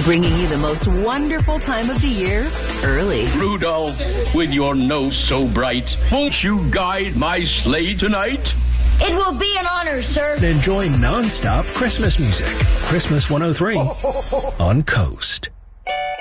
bringing you the most wonderful time of the year early. Rudolph, with your nose so bright, won't you guide my sleigh tonight? It will be an honor, sir. Enjoy non-stop Christmas music. Christmas 103 on Coast.